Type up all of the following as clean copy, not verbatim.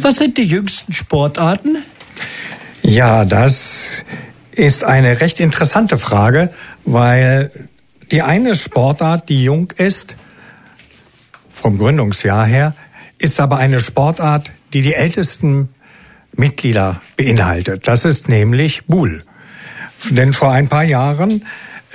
Was sind die jüngsten Sportarten? Ja, das ist eine recht interessante Frage, weil die eine Sportart, die jung ist, vom Gründungsjahr her, ist aber eine Sportart, die die ältesten Mitglieder beinhaltet. Das ist nämlich Boule. Denn vor ein paar Jahren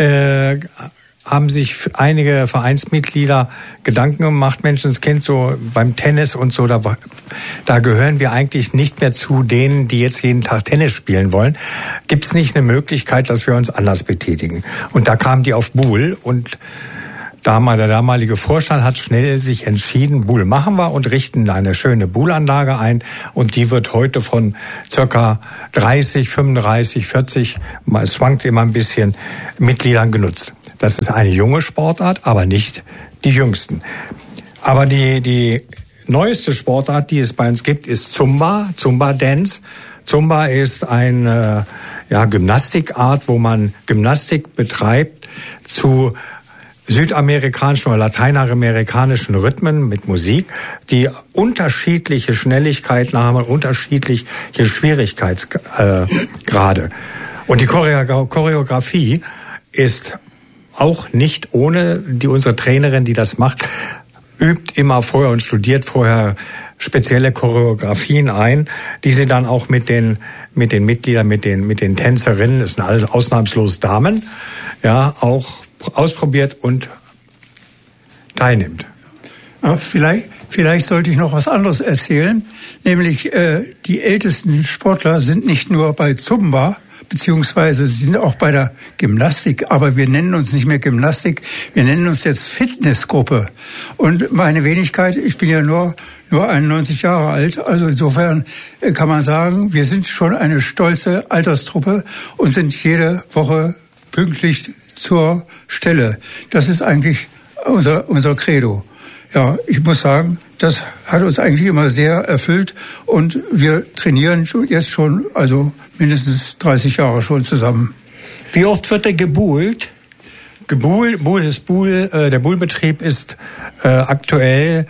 haben sich einige Vereinsmitglieder Gedanken gemacht, Menschenskind, so beim Tennis und so, da gehören wir eigentlich nicht mehr zu denen, die jetzt jeden Tag Tennis spielen wollen. Gibt es nicht eine Möglichkeit, dass wir uns anders betätigen? Und da kamen die auf Boule und der damalige Vorstand hat schnell sich entschieden, Boule machen wir und richten eine schöne Boule-Anlage ein und die wird heute von circa 30, 35, 40, es schwankt immer ein bisschen, Mitgliedern genutzt. Das ist eine junge Sportart, aber nicht die jüngsten. Aber die neueste Sportart, die es bei uns gibt, ist Zumba Dance. Zumba ist eine Gymnastikart, wo man Gymnastik betreibt zu südamerikanischen oder lateinamerikanischen Rhythmen mit Musik, die unterschiedliche Schnelligkeiten haben und unterschiedliche Schwierigkeitsgrade. Und die Choreografie ist auch nicht ohne unsere Trainerin, die das macht, übt immer vorher und studiert vorher spezielle Choreografien ein, die sie dann auch mit den Mitgliedern, mit den Tänzerinnen, das sind alles ausnahmslos Damen, ja, auch ausprobiert und teilnimmt. Vielleicht sollte ich noch was anderes erzählen, nämlich die ältesten Sportler sind nicht nur bei Zumba, beziehungsweise sie sind auch bei der Gymnastik, aber wir nennen uns nicht mehr Gymnastik, wir nennen uns jetzt Fitnessgruppe. Und meine Wenigkeit, ich bin ja nur 91 Jahre alt, also insofern kann man sagen, wir sind schon eine stolze Alterstruppe und sind jede Woche pünktlich zur Stelle. Das ist eigentlich unser Credo. Ja, ich muss sagen, das hat uns eigentlich immer sehr erfüllt und wir trainieren jetzt schon, also mindestens 30 Jahre schon zusammen. Wie oft wird gebuhlt? Der Boule-Betrieb ist aktuell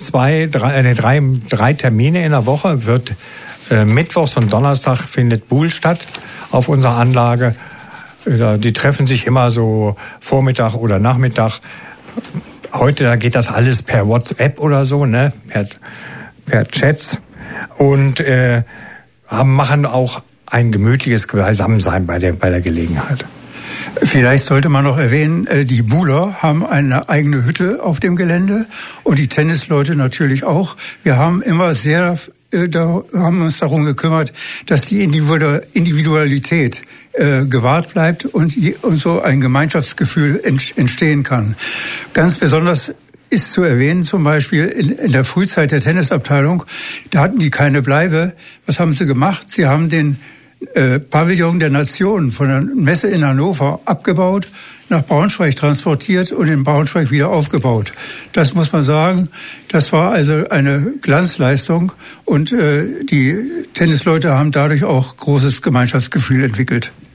drei Termine in der Woche. Wird mittwochs und Donnerstag findet Boule statt auf unserer Anlage. Die treffen sich immer so Vormittag oder Nachmittag. Heute, da geht das alles per WhatsApp oder so, ne, per Chats und machen auch ein gemütliches Beisammensein bei der Gelegenheit. Vielleicht sollte man noch erwähnen, die Bouler haben eine eigene Hütte auf dem Gelände und die Tennisleute natürlich auch. Wir haben immer haben uns darum gekümmert, dass die Individualität gewahrt bleibt und so ein Gemeinschaftsgefühl entstehen kann. Ganz besonders ist zu erwähnen, zum Beispiel in der Frühzeit der Tennisabteilung, da hatten die keine Bleibe. Was haben sie gemacht? Sie haben den Pavillon der Nation von der Messe in Hannover abgebaut, nach Braunschweig transportiert und in Braunschweig wieder aufgebaut. Das muss man sagen, das war also eine Glanzleistung und die Tennisleute haben dadurch auch großes Gemeinschaftsgefühl entwickelt.